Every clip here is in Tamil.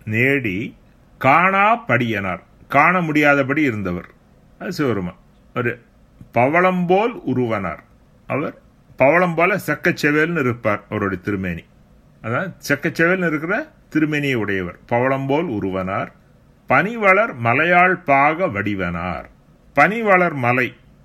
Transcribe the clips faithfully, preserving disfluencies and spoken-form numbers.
நேடி காணா படியனார், காண முடியாதபடி இருந்தவர். அது சிவருமான். ஒரு பவளம் போல் உருவனார், அவர் பவளம் போல செக்கச்செவேல்னு இருப்பார். அவருடைய திருமேனி அதான் செக்கச்செவேல்னு இருக்கிற திருமேனியை உடையவர். பவளம் போல் உருவனார், பனிவளர் மலையாள் பாக வடிவனார். பனிவளர் மலை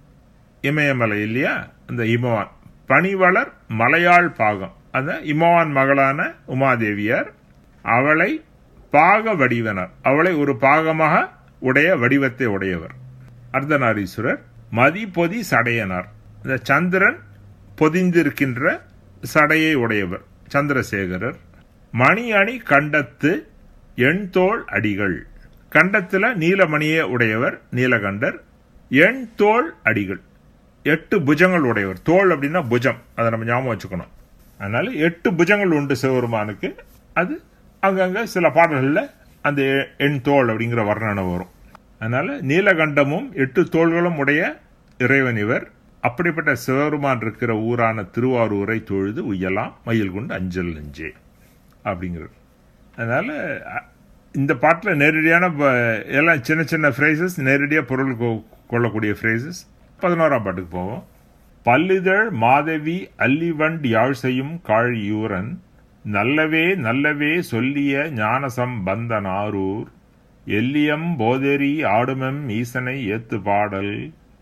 இமயமலை இல்லையா, அந்த இமவான். பனிவளர் மலையாள் பாகம், அந்த இமவான் மகளான உமாதேவியார். அவளை பாக வடிவனார், அவளை ஒரு பாகமாக உடைய வடிவத்தை உடையவர். அர்த்தநாரீஸ்வரர். மதி பொதி சடையனார், இந்த சந்திரன் பொதிந்திருக்கின்ற சடையை உடையவர் சந்திரசேகரர். மணி அணி கண்டத்து எண்தோள் அடிகள், கண்டத்துல நீலமணியை உடையவர் நீலகண்டர். எண் தோள் அடிகள், எட்டு புஜங்கள் உடையவர். தோள் அப்படின்னா புஜம், அதை நம்ம ஞாபகம் வச்சுக்கணும். அதனால எட்டு புஜங்கள் உண்டு சிவபெருமானுக்கு. அது அங்கங்க சில பாடல்களில் அந்த எண் தோள் அப்படிங்கிற வர்ணனை வரும். அதனால நீலகண்டமும் எட்டு தோள்களும் உடைய இறைவன் இவர். அப்படிப்பட்ட சிவபெருமான் இருக்கிற ஊரான திருவாரூரை தொழுது உய்யலாம் மயில் கொண்டு அஞ்சல் நெஞ்சே அப்படிங்கிறது. அதனால இந்த பாட்டில் நேரடியான எல்லாம் சின்ன சின்ன ஃப்ரேசஸ், நேரடியாக பொருள் கொள்ளக்கூடிய ஃப்ரேசஸ். பதினோராம் பாட்டுக்கு போவோம். பல்லிதழ் மாதவி அல்லிவண்ட் யாழ் செய்யும் காழியூரன், நல்லவே நல்லவே சொல்லிய ஞானசம் பந்தனாரூர், எல்லியம் போதெரி ஆடுமெம் ஈசனை ஏத்து பாடல்,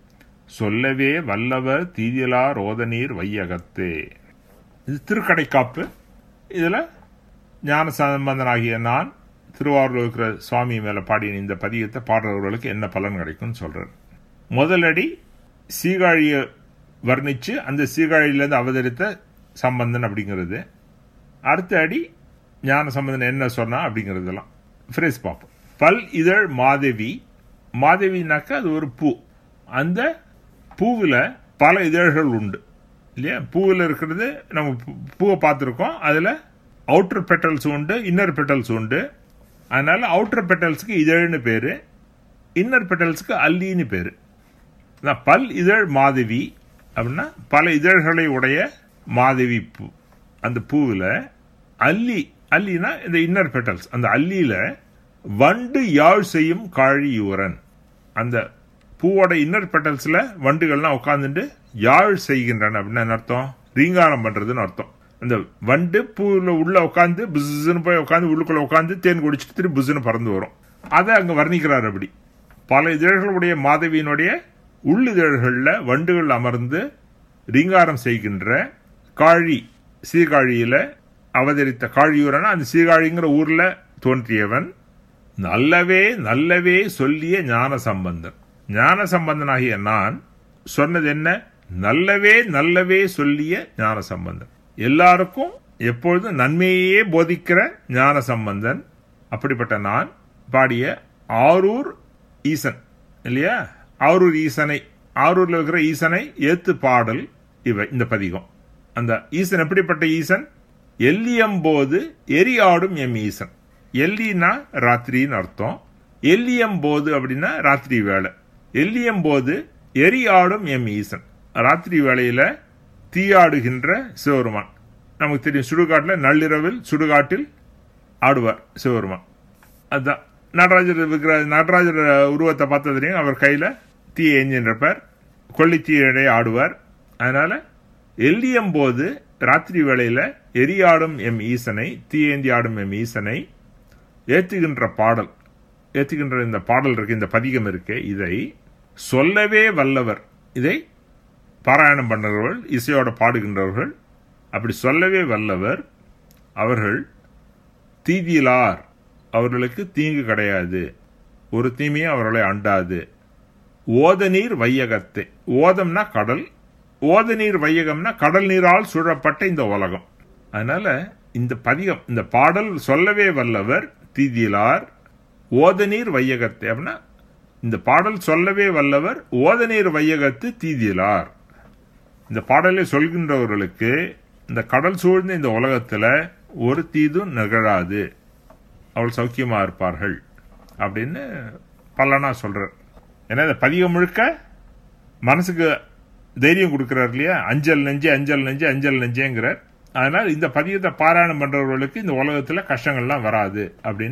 சொல்லவே வல்லவர் தீதிலா ரோதநீர் வையகத்தே. இது திருக்கடைக்காப்பு. இதில் ஞான சம்பந்தனாகிய நான் திருவாரூர் இருக்கிற சுவாமி மேலே பாடிய இந்த பதியத்தை பாடுறவர்களுக்கு என்ன பலன் கிடைக்கும்னு சொல்றார். முதலடி சீகாழியை வர்ணிச்சு அந்த சீகாழியிலேருந்து அவதரித்த சம்பந்தன் அப்படிங்கிறது. அடுத்த அடி ஞான சம்பந்தன் என்ன சொன்னா அப்படிங்கிறதெல்லாம் ஃப்ரேஸ் பார்ப்போம். பல் இதழ் மாதவி, மாதவினாக்கா அது ஒரு பூ. அந்த பூவில் பல இதழ்கள் உண்டு இல்லையா. பூவில் இருக்கிறது நம்ம பூவை பார்த்துருக்கோம். அதில் அவுட்டர் பெட்டல்ஸ் உண்டு, இன்னர் பெட்டல்ஸ் உண்டு. அதனால அவுட்டர் பெட்டல்ஸுக்கு இதழ்னு பேரு, இன்னர் பெட்டல்ஸுக்கு அல்லின்னு பேரு. பல் இதழ் மாதவி அப்படின்னா பல இதழ்களை உடைய மாதவி பூ. அந்த பூவில் அல்லி, அல்லினா இந்த இன்னர் பெட்டல்ஸ், அந்த அல்லியில வண்டு யாழ் செய்யும் காழியூரன். அந்த பூவோட இன்னர் பெட்டல்ஸ்ல வண்டுகள்லாம் உட்காந்துட்டு யாழ் செய்கின்றன அப்படின்னு அர்த்தம், ரீங்காரம் பண்றதுன்னு அர்த்தம். அந்த வண்டு பூவில் உள்ள உட்காந்து புஸ்ன்னு போய் உட்காந்து உள்ளுக்குள்ள உட்காந்து தேன் குடிச்சிட்டு திரும்பி புஸ்ன்னு பறந்து வரும். அதை அங்க வர்ணிக்கிறார். அப்படி பல இதழ்களுடைய மாதவியினுடைய உள்ளிதழ்களில் வண்டுகள் அமர்ந்து ரீங்காரம் செய்கின்ற காழி, சீர்காழியில அவதரித்த காழியூரன். அந்த சீர்காழிங்கிற ஊர்ல தோன்றியவன். நல்லவே நல்லவே சொல்லிய ஞான சம்பந்தன். ஞான சம்பந்தனாகிய நான் சொன்னது என்ன? நல்லவே நல்லவே சொல்லிய ஞான சம்பந்தன். எல்லாருக்கும் எப்பொழுதும் நன்மையே போதிக்கிற ஞான சம்பந்தன். அப்படிப்பட்ட நான் பாடிய ஆரூர் ஈசன் இல்லையா, ஆரூர் ஈசனை, ஆரூர்ல இருக்கிற ஈசனை ஏத்து பாடல் இவை இந்த பதிகம். அந்த ஈசன் எப்படிப்பட்ட ஈசன்? எல்லியம்போது எரியாடும் எம் ஈசன். எல்லினா ராத்திரின்னு அர்த்தம். எல்லியம்போது அப்படின்னா ராத்திரி வேலை. எல்லியம்போது எரியாடும் எம் ஈசன், ராத்திரி வேளையில தீயாடுகின்ற சிவபெருமான். நமக்கு தெரியும், சுடுகாட்டில் நள்ளிரவில் சுடுகாட்டில் ஆடுவார் சிவபெருமான். அதுதான் நடராஜர் இருக்கிற நடராஜர் உருவத்தை பார்த்த தெரியும். அவர் கையில தீ ஏஞ்சின்றப்பார், கொல்லித்தீயடை ஆடுவார். அதனால எல்லியம்போது ராத்திரி வேளையில எரியாடும் எம் ஈசனை, தீயேந்தி ஆடும் எம் ஈசனை ஏத்துகின்ற பாடல், ஏத்துகின்ற இந்த பாடல் இருக்கு, இந்த பதிகம் இருக்கு. இதை சொல்லவே வல்லவர், இதை பாராயணம் பண்ணுறவர்கள், இசையோட பாடுகின்றவர்கள். அப்படி சொல்லவே வல்லவர் அவர்கள். தீதிலார், அவர்களுக்கு தீங்கு கிடையாது, ஒரு தீமையும் அவர்களை அண்டாது. ஓதநீர் வையகத்தை, ஓதம்னா கடல், ஓதநீர் வையகம்னா கடல் நீரால் சூழப்பட்ட இந்த உலகம். அதனால இந்த பதிகம், இந்த பாடல் சொல்லவே வல்லவர் தீதிலார் ஓதநீர் வையகத்தை அப்படின்னா இந்த பாடல் சொல்லவே வல்லவர் ஓதநீர் வையகத்து தீதிலார். இந்த பாடலை சொல்கின்றவர்களுக்கு இந்த கடல் சூழ்ந்த இந்த உலகத்துல ஒரு தீதும் நிகழாது, அவள் சௌக்கியமா இருப்பார்கள் அப்படின்னு பல்லனா சொல்றார். ஏன்னா இந்த பதிகம் முழுக்க மனசுக்கு தைரியம் கொடுக்கிறார் இல்லையா, அஞ்சல் நெஞ்சே அஞ்சல் நெஞ்சே அஞ்சல் நெஞ்சேங்கிறார். அதனால் இந்த பதியத்தை பாராயணம் பண்றவர்களுக்கு இந்த உலகத்துல கஷ்டங்கள்லாம் வராது அப்படின்னு